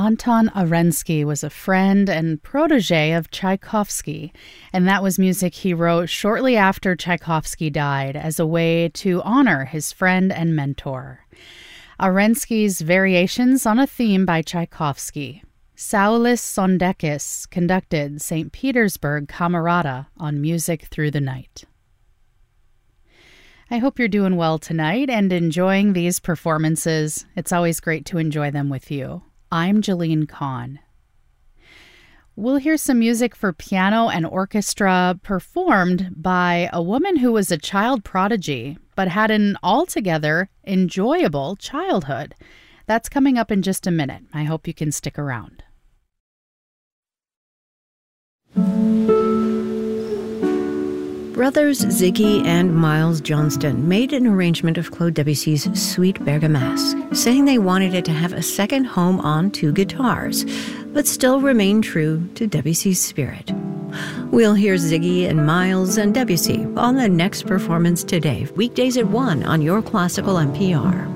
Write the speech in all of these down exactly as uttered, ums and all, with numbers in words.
Anton Arensky was a friend and protege of Tchaikovsky, and that was music he wrote shortly after Tchaikovsky died as a way to honor his friend and mentor. Arensky's variations on a theme by Tchaikovsky. Saulus Sondekis conducted Saint Petersburg Camerata on Music Through the Night. I hope you're doing well tonight and enjoying these performances. It's always great to enjoy them with you. I'm Jolene Kahn. We'll hear some music for piano and orchestra performed by a woman who was a child prodigy, but had an altogether enjoyable childhood. That's coming up in just a minute. I hope you can stick around. Brothers Ziggy and Miles Johnston made an arrangement of Claude Debussy's Suite Bergamasque, saying they wanted it to have a second home on two guitars, but still remain true to Debussy's spirit. We'll hear Ziggy and Miles and Debussy on the next performance today, weekdays at one on Your Classical N P R.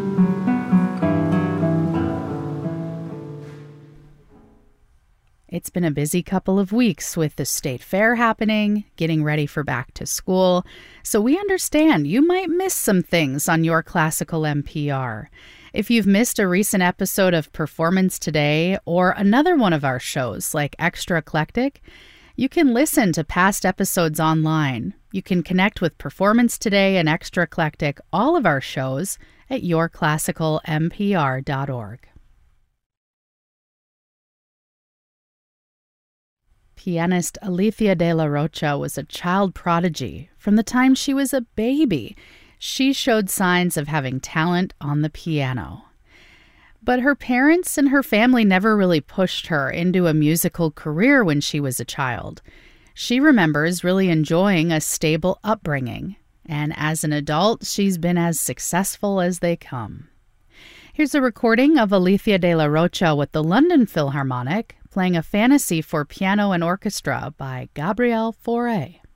It's been a busy couple of weeks with the state fair happening, getting ready for back to school, so we understand you might miss some things on Your Classical N P R. If you've missed a recent episode of Performance Today or another one of our shows like Extra Eclectic, you can listen to past episodes online. You can connect with Performance Today and Extra Eclectic, all of our shows, at your classical n p r dot org. Pianist Alicia de la Rocha was a child prodigy. From the time she was a baby, she showed signs of having talent on the piano. But her parents and her family never really pushed her into a musical career when she was a child. She remembers really enjoying a stable upbringing, and as an adult, she's been as successful as they come. Here's a recording of Alicia de la Rocha with the London Philharmonic, playing a fantasy for piano and orchestra by Gabriel Fauré.